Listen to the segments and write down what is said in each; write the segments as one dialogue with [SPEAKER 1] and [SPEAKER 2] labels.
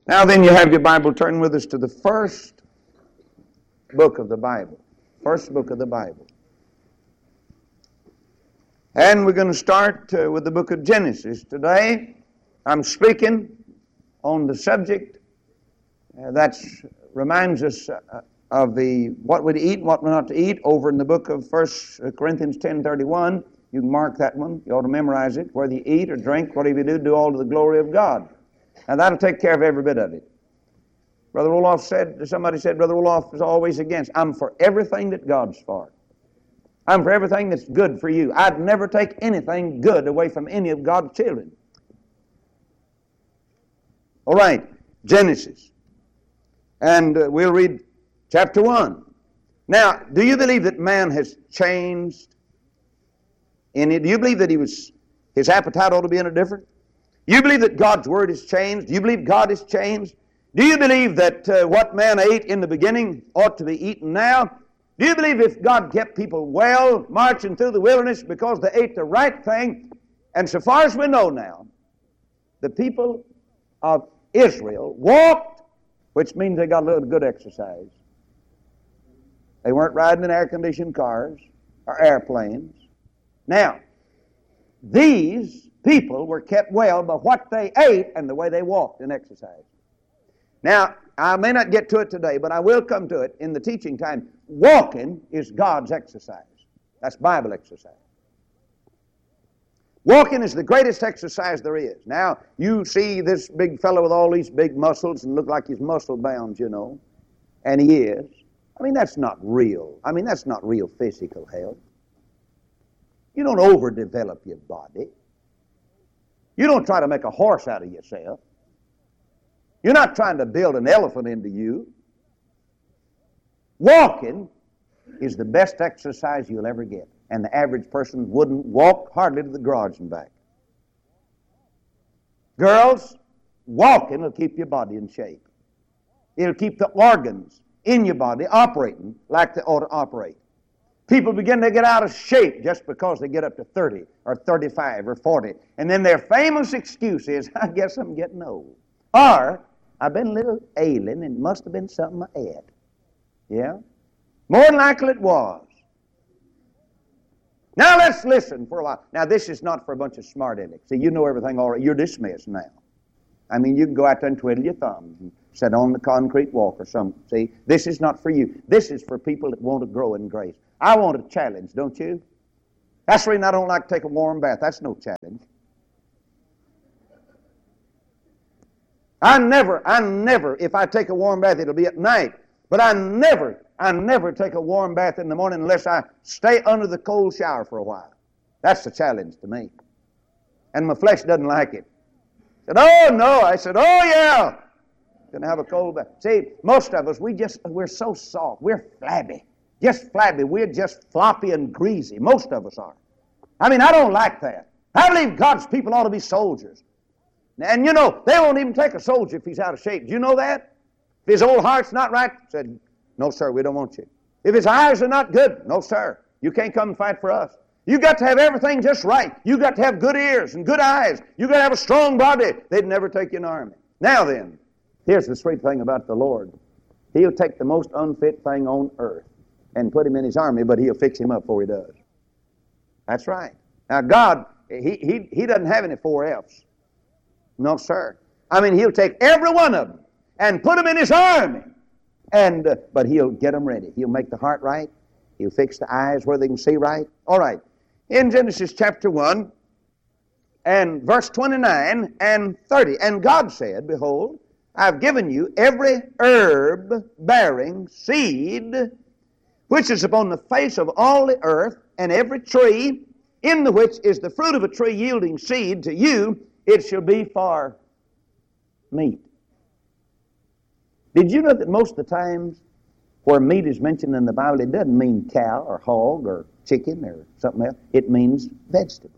[SPEAKER 1] Now then, you have your Bible. Turn with us to the first book of the Bible. First book of the Bible. And we're going to start with the book of Genesis. Today, I'm speaking on the subject that reminds us of the what we're to eat and what we're not to eat over in the book of 1 Corinthians 10:31. You can mark that one. You ought to memorize it. Whether you eat or drink, whatever you do all to the glory of God. Now, that'll take care of every bit of it. Brother Roloff said, somebody said, Brother Roloff is always against. I'm for everything that God's for. I'm for everything that's good for you. I'd never take anything good away from any of God's children. All right, Genesis. And we'll read chapter 1. Now, do you believe that man has changed in it? Do you believe that his appetite ought to be any different? You believe that God's Word has changed? Do you believe God has changed? Do you believe that what man ate in the beginning ought to be eaten now? Do you believe if God kept people well marching through the wilderness because they ate the right thing? And so far as we know now, the people of Israel walked, which means they got a little good exercise. They weren't riding in air-conditioned cars or airplanes. Now, these people were kept well by what they ate and the way they walked and exercised. Now, I may not get to it today, but I will come to it in the teaching time. Walking is God's exercise. That's Bible exercise. Walking is the greatest exercise there is. Now, you see this big fellow with all these big muscles and look like he's muscle bound, you know, and he is. I mean, that's not real. I mean, that's not real physical health. You don't overdevelop your body. You don't try to make a horse out of yourself. You're not trying to build an elephant into you. Walking is the best exercise you'll ever get. And the average person wouldn't walk hardly to the garage and back. Girls, walking will keep your body in shape. It'll keep the organs in your body operating like they ought to operate. People begin to get out of shape just because they get up to 30 or 35 or 40. And then their famous excuse is, I guess I'm getting old. Or, I've been a little ailing and it must have been something I ate. Yeah? More than likely it was. Now let's listen for a while. Now this is not for a bunch of smart alecks. See, you know everything all right. You're dismissed now. I mean, you can go out there and twiddle your thumbs and sit on the concrete walk or something. See, this is not for you. This is for people that want to grow in grace. I want a challenge, don't you? That's the reason I don't like to take a warm bath. That's no challenge. I never, if I take a warm bath, it'll be at night. But I never take a warm bath in the morning unless I stay under the cold shower for a while. That's the challenge to me. And my flesh doesn't like it. I said, oh no. I said, oh yeah. Gonna have a cold bath. See, most of us, we're so soft. We're flabby. Just flabby. We're just floppy and greasy. Most of us are. I mean, I don't like that. I believe God's people ought to be soldiers. And you know, they won't even take a soldier if he's out of shape. Do you know that? If his old heart's not right, said, no sir, we don't want you. If his eyes are not good, no sir, you can't come and fight for us. You got to have everything just right. You got to have good ears and good eyes. You got to have a strong body. They'd never take you in the army. Now then, here's the sweet thing about the Lord. He'll take the most unfit thing on earth and put him in his army, but he'll fix him up before he does. That's right. Now God, he doesn't have any 4Fs. No, sir. I mean, he'll take every one of them and put them in his army. But he'll get them ready. He'll make the heart right. He'll fix the eyes where they can see right. All right. In Genesis chapter 1 and verse 29 and 30. And God said, behold, I've given you every herb bearing seed which is upon the face of all the earth, and every tree in the which is the fruit of a tree yielding seed to you, it shall be for meat. Did you know that most of the times where meat is mentioned in the Bible, it doesn't mean cow or hog or chicken or something else. It means vegetables.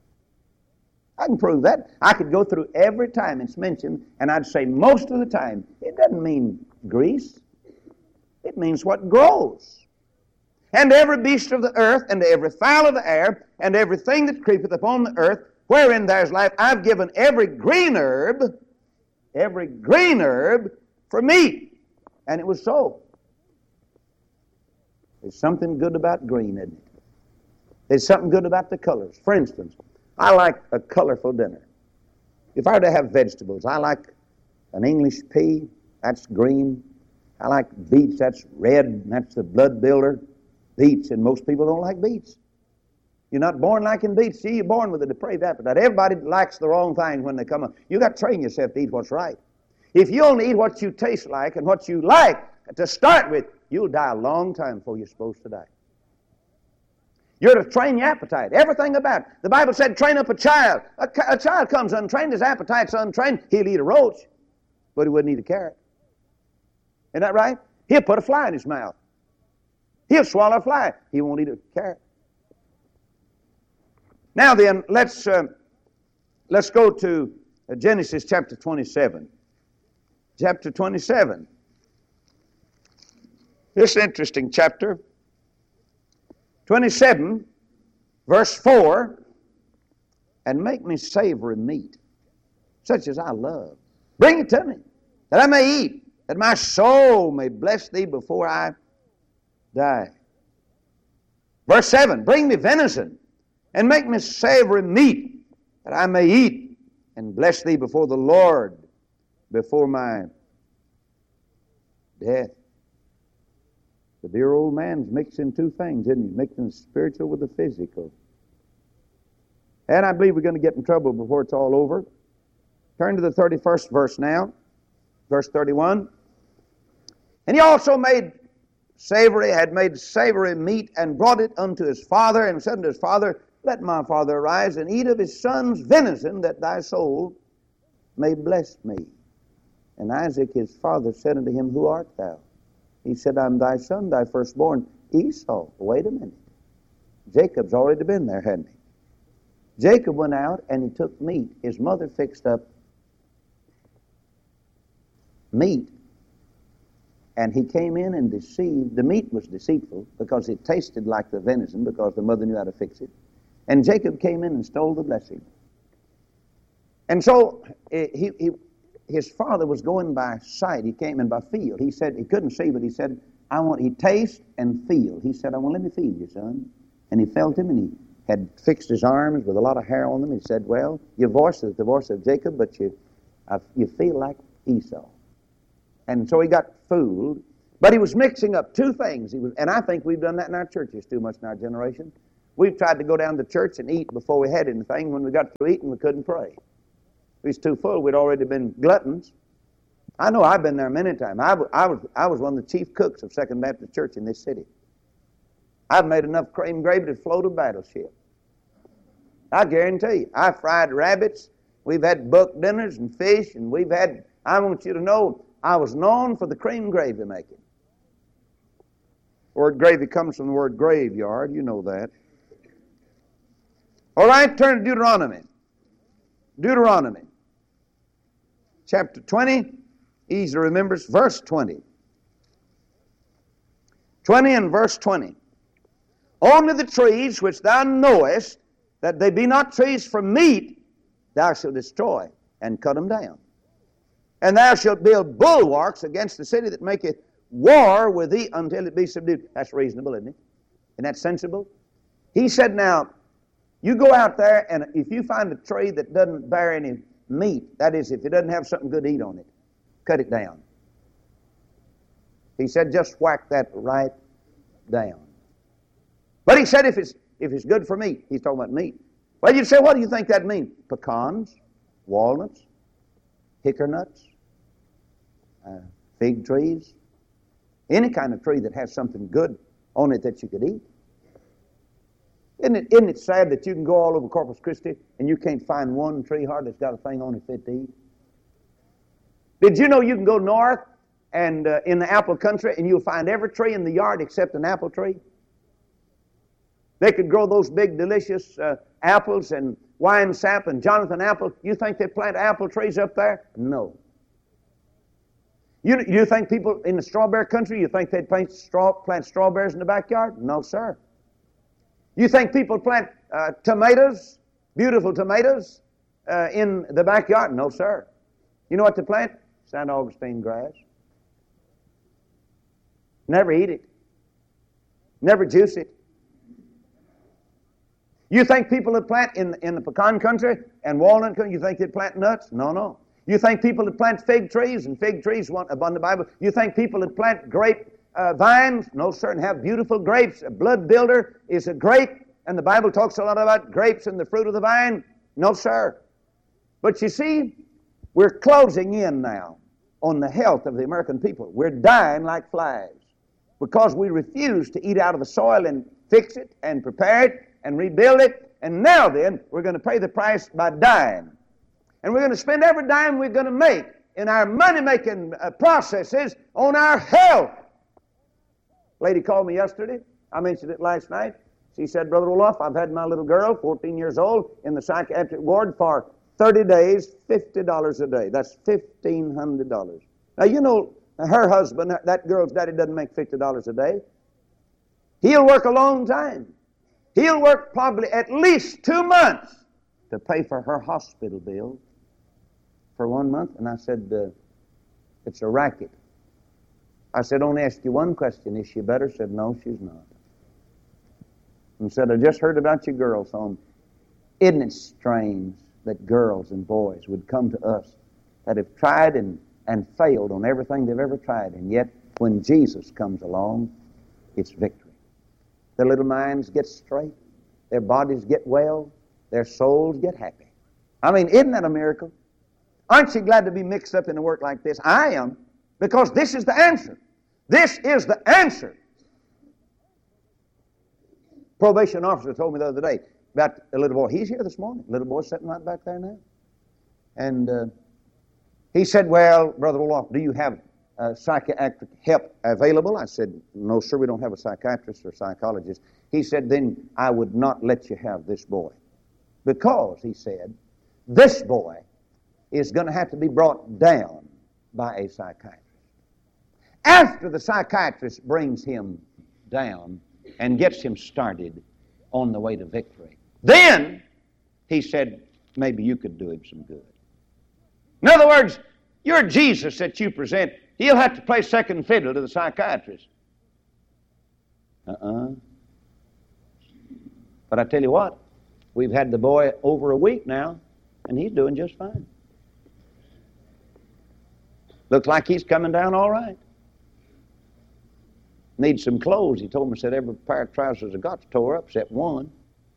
[SPEAKER 1] I can prove that. I could go through every time it's mentioned, and I'd say most of the time, it doesn't mean grease. It means what grows. And every beast of the earth, and every fowl of the air, and everything that creepeth upon the earth, wherein there is life, I've given every green herb, every green herb for meat. And it was so. There's something good about green, isn't it? There's something good about the colors. For instance, I like a colorful dinner. If I were to have vegetables, I like an English pea, that's green. I like beets, that's red, and that's the blood builder. Beets, and most people don't like beets. You're not born liking beets. See, you're born with a depraved appetite. Everybody likes the wrong thing when they come up. You got to train yourself to eat what's right. If you only eat what you taste like and what you like to start with, you'll die a long time before you're supposed to die. You're to train your appetite. Everything about it. The Bible said, train up a child. A child comes untrained, his appetite's untrained. He'll eat a roach, but he wouldn't eat a carrot. Isn't that right? He'll put a fly in his mouth. He'll swallow a fly. He won't eat a carrot. Now then, let's go to Genesis chapter 27. Chapter 27. This interesting chapter. 27, verse 4. And make me savory meat, such as I love. Bring it to me, that I may eat, that my soul may bless thee before I die. Verse 7. Bring me venison, and make me savory meat, that I may eat and bless thee before the Lord, before my death. The dear old man's mixing two things, isn't he? Mixing the spiritual with the physical. And I believe we're going to get in trouble before it's all over. Turn to the 31st verse now, verse 31. And he also had made savory meat, and brought it unto his father, and said unto his father, let my father arise and eat of his son's venison, that thy soul may bless me. And Isaac his father said unto him, who art thou? He said, I'm thy son, thy firstborn, Esau. Wait a minute. Jacob's already been there, hadn't he? Jacob went out and he took meat. His mother fixed up meat, and he came in and deceived. The meat was deceitful because it tasted like the venison, because the mother knew how to fix it. And Jacob came in and stole the blessing. And so his father was going by sight. He came in by feel. He said, he couldn't see, but he said, he taste and feel. He said, let me feed you, son. And he felt him, and he had fixed his arms with a lot of hair on them. He said, well, your voice is the voice of Jacob, but you feel like Esau. And so he got fooled. But he was mixing up two things. And I think we've done that in our churches too much in our generation. We've tried to go down to church and eat before we had anything. When we got through eating, we couldn't pray. We was too full. We'd already been gluttons. I know I've been there many times. I was one of the chief cooks of Second Baptist Church in this city. I've made enough cream gravy to float a battleship. I guarantee you. I fried rabbits. We've had buck dinners and fish, and I want you to know, I was known for the cream gravy making. The word gravy comes from the word graveyard. You know that. All right, turn to Deuteronomy. Deuteronomy. Chapter 20. Easy remembers. Verse 20. 20 and verse 20. Only the trees which thou knowest that they be not trees for meat, thou shalt destroy and cut them down. And thou shalt build bulwarks against the city that maketh war with thee until it be subdued. That's reasonable, isn't it? Isn't that sensible? He said, now, you go out there, and if you find a tree that doesn't bear any meat, that is, if it doesn't have something good to eat on it, cut it down. He said, just whack that right down. But he said, if it's good for meat, he's talking about meat. Well, you'd say, what do you think that means? Pecans, walnuts, hickory nuts, fig trees, any kind of tree that has something good on it that you could eat. Isn't it sad that you can go all over Corpus Christi and you can't find one tree hardly that's got a thing on it fit to eat? Did you know you can go north and in the apple country and you'll find every tree in the yard except an apple tree? They could grow those big, delicious apples and wine sap and Jonathan apple. You think they plant apple trees up there? No. You think people in the strawberry country, you think they'd plant strawberries in the backyard? No, sir. You think people plant tomatoes, beautiful tomatoes, in the backyard? No, sir. You know what they plant? St. Augustine grass. Never eat it. Never juice it. You think people that plant in the pecan country and walnut country, you think they plant nuts? No, no. You think people that plant fig trees, and fig trees abund in the Bible, you think people that plant grape vines? No, sir, and have beautiful grapes. A blood builder is a grape, and the Bible talks a lot about grapes and the fruit of the vine. No, sir. But you see, we're closing in now on the health of the American people. We're dying like flies because we refuse to eat out of the soil and fix it and prepare it and rebuild it. And now then, we're going to pay the price by dying. And we're going to spend every dime we're going to make in our money-making processes on our health. Lady called me yesterday. I mentioned it last night. She said, Brother Olaf, I've had my little girl, 14 years old, in the psychiatric ward for 30 days, $50 a day. That's $1,500. Now, you know, her husband, that girl's daddy, doesn't make $50 a day. He'll work a long time. He'll work probably at least 2 months to pay for her hospital bill for 1 month. And I said, it's a racket. I said, only ask you one question. Is she better? Said, no, she's not. And said, I just heard about your girls home. Isn't it strange that girls and boys would come to us that have tried and failed on everything they've ever tried, and yet when Jesus comes along, it's victory. Their little minds get straight, their bodies get well, their souls get happy. I mean, isn't that a miracle? Aren't you glad to be mixed up in a work like this? I am, because this is the answer. This is the answer. Probation officer told me the other day about a little boy. He's here this morning. A little boy sitting right back there now. And he said, well, Brother Olaf, do you have psychiatric help available? I said, no, sir, we don't have a psychiatrist or psychologist. He said, then I would not let you have this boy. Because, he said, this boy is going to have to be brought down by a psychiatrist. After the psychiatrist brings him down and gets him started on the way to victory, then, he said, maybe you could do him some good. In other words, your Jesus that you present, he'll have to play second fiddle to the psychiatrist. But I tell you what, we've had the boy over a week now, and he's doing just fine. Looks like he's coming down all right. Needs some clothes. He told me, said every pair of trousers I got's tore up except one.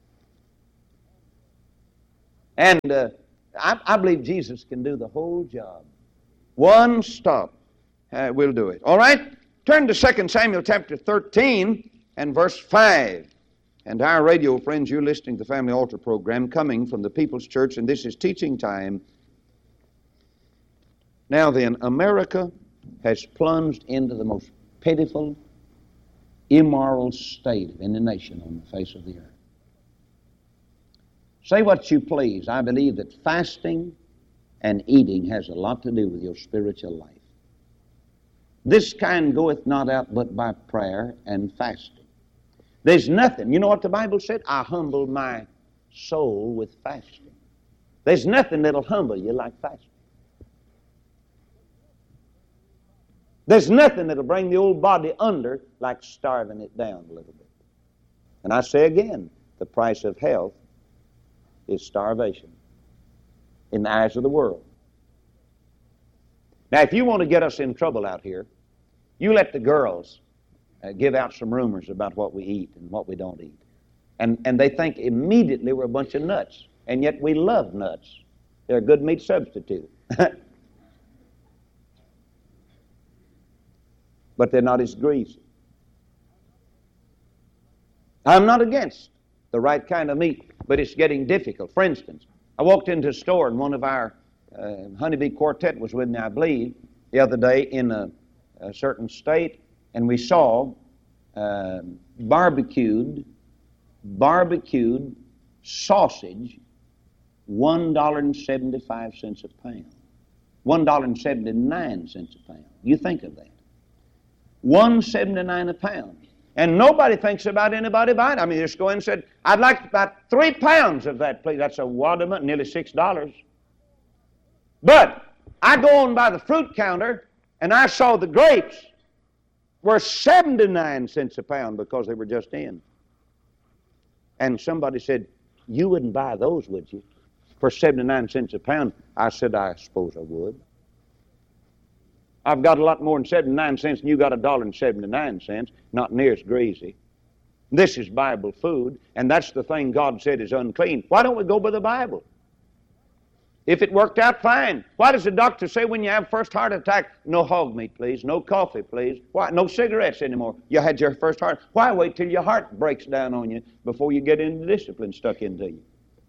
[SPEAKER 1] And I believe Jesus can do the whole job. One stop will do it. All right? Turn to 2 Samuel chapter 13 and verse 5. And our radio friends, you're listening to the Family Altar program coming from the People's Church, and this is teaching time. Now then, America has plunged into the most pitiful, immoral state of any nation on the face of the earth. Say what you please, I believe that fasting and eating has a lot to do with your spiritual life. This kind goeth not out but by prayer and fasting. There's nothing, you know what the Bible said? I humbled my soul with fasting. There's nothing that'll humble you like fasting. There's nothing that'll bring the old body under like starving it down a little bit. And I say again, the price of health is starvation in the eyes of the world. Now, if you want to get us in trouble out here, you let the girls give out some rumors about what we eat and what we don't eat. And they think immediately we're a bunch of nuts. And yet we love nuts. They're a good meat substitute. But they're not as greasy. I'm not against the right kind of meat, but it's getting difficult. For instance, I walked into a store and one of our Honeybee Quartet was with me, I believe, the other day in a certain state, and we saw barbecued sausage, $1.75 a pound. $1.79 a pound. You think of that. $1.79 a pound. And nobody thinks about anybody buying it. I mean, they just go in and said, I'd like about 3 pounds of that, please. That's a wad of money, nearly $6. But I go on by the fruit counter, and I saw the grapes were 79 cents a pound because they were just in. And somebody said, you wouldn't buy those, would you, for 79 cents a pound? I said, I suppose I would. I've got a lot more than 79 cents, and you got $1.79, not near as greasy. This is Bible food, and that's the thing God said is unclean. Why don't we go by the Bible? If it worked out, fine. Why does the doctor say when you have first heart attack, no hog meat, please, no coffee, please? Why? No cigarettes anymore. You had your first heart. Why wait till your heart breaks down on you before you get into discipline stuck into you?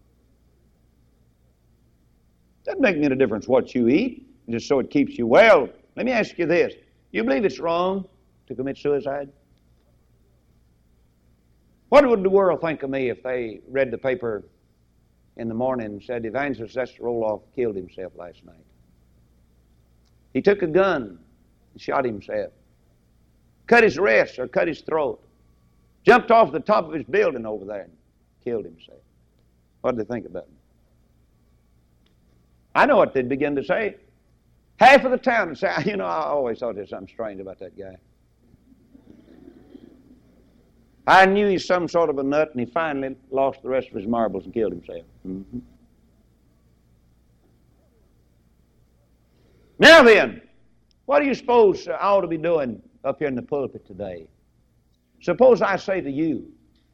[SPEAKER 1] Doesn't make any difference what you eat, just so it keeps you well. Let me ask you this. You believe it's wrong to commit suicide? What would the world think of me if they read the paper in the morning and said, Evangelist Lester Roloff killed himself last night? He took a gun and shot himself. Cut his wrist or cut his throat. Jumped off the top of his building over there and killed himself. What did they think about him? I know what they'd begin to say. Half of the town would say, I always thought there's something strange about that guy. I knew he's some sort of a nut, and he finally lost the rest of his marbles and killed himself. Mm-hmm. Now then, what do you suppose I ought to be doing up here in the pulpit today? Suppose I say to you,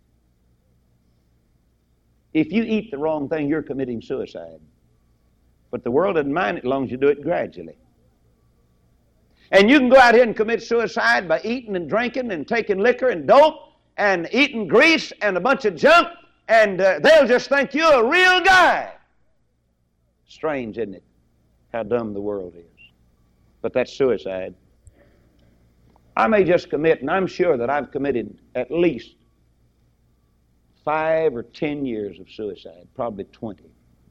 [SPEAKER 1] if you eat the wrong thing, you're committing suicide. But the world doesn't mind it as long as you do it gradually. And you can go out here and commit suicide by eating and drinking and taking liquor and dope and eating grease and a bunch of junk, and they'll just think you're a real guy. Strange, isn't it, how dumb the world is? But that's suicide. I may just commit, and I'm sure that I've committed at least 5 or 10 years of suicide, probably 20.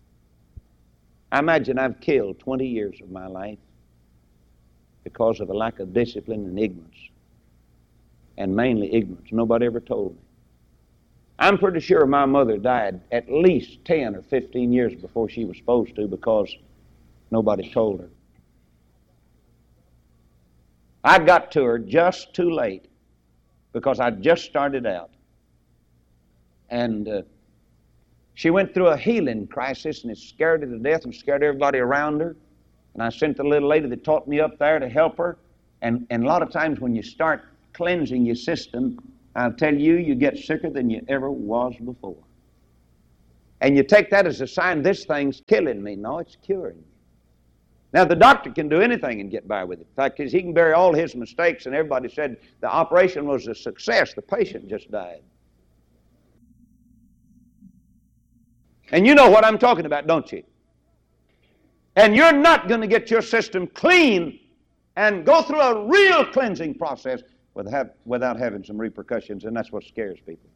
[SPEAKER 1] I imagine I've killed 20 years of my life because of a lack of discipline and ignorance. And mainly ignorance. Nobody ever told me. I'm pretty sure my mother died at least 10 or 15 years before she was supposed to because nobody told her. I got to her just too late because I just started out. And she went through a healing crisis, and it scared her to death and scared everybody around her. And I sent the little lady that taught me up there to help her. And a lot of times when you start cleansing your system, I'll tell you, you get sicker than you ever was before. And you take that as a sign, this thing's killing me. No, it's curing you. Now, the doctor can do anything and get by with it. The fact is, he can bury all his mistakes, and everybody said the operation was a success. The patient just died. And you know what I'm talking about, don't you? And you're not going to get your system clean and go through a real cleansing process without having some repercussions, and that's what scares people.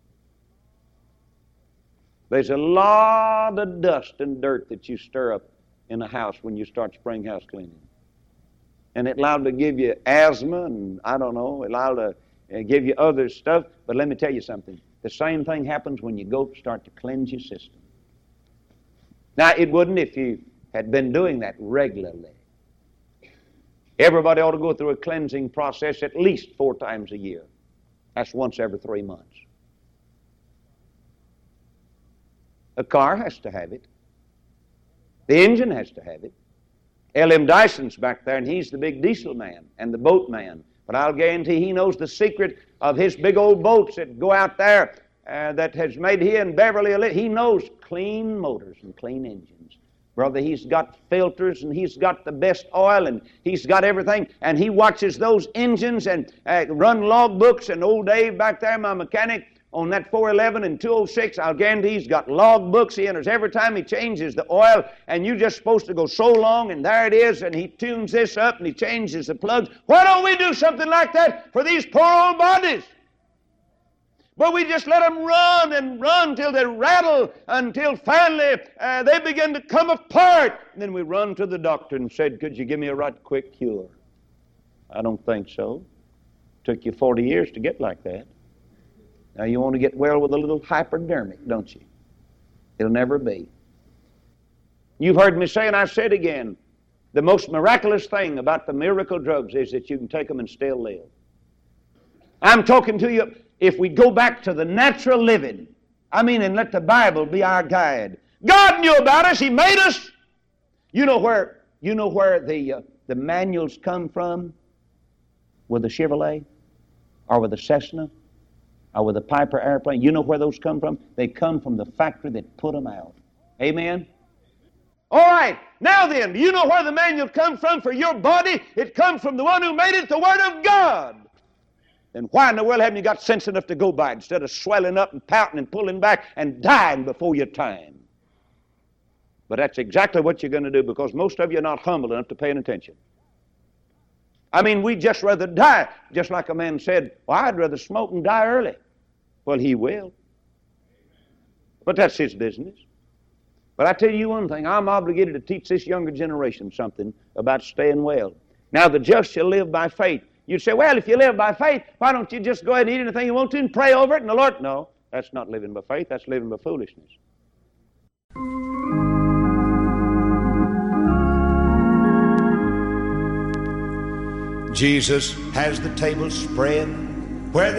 [SPEAKER 1] There's a lot of dust and dirt that you stir up in a house when you start spring house cleaning. And it's allowed to give you asthma, and I don't know, it's allowed to give you other stuff, but let me tell you something. The same thing happens when you go start to cleanse your system. Now, it wouldn't if you had been doing that regularly. Everybody ought to go through a cleansing process at least 4 times a year. That's once every 3 months. A car has to have it. The engine has to have it. L.M. Dyson's back there, and he's the big diesel man and the boat man. But I'll guarantee he knows the secret of his big old boats that go out there that has made he and Beverly, he knows clean motors and clean engines. Brother, he's got filters, and he's got the best oil, and he's got everything, and he watches those engines and run log books. And old Dave back there, my mechanic, on that 411 and 206, I'll guarantee he's got log books. He enters every time he changes the oil, and you're just supposed to go so long, and there it is, and he tunes this up, and he changes the plugs. Why don't we do something like that for these poor old bodies? But we just let them run and run till they rattle, until finally they begin to come apart. And then we run to the doctor and said, could you give me a right quick cure? I don't think so. Took you 40 years to get like that. Now you want to get well with a little hypodermic, don't you? It'll never be. You've heard me say, and I said again, The most miraculous thing about the miracle drugs is that you can take them and still live. I'm talking to you, if we go back to the natural living, and let the Bible be our guide. God knew about us. He made us. You know where the manuals come from? With a Chevrolet? Or with a Cessna? Or with a Piper airplane? You know where those come from? They come from the factory that put them out. Amen? All right. Now then, do you know where the manual comes from for your body? It comes from the one who made it, the Word of God. Then why in the world haven't you got sense enough to go by it instead of swelling up and pouting and pulling back and dying before your time? But that's exactly what you're going to do, because most of you are not humble enough to pay attention. We'd just rather die. Just like a man said, well, I'd rather smoke and die early. Well, he will. But that's his business. But I tell you one thing, I'm obligated to teach this younger generation something about staying well. Now, the just shall live by faith. You say, well, if you live by faith, why don't you just go ahead and eat anything you want to and pray over it? And the Lord, no, that's not living by faith, that's living by foolishness. Jesus has the table spread where the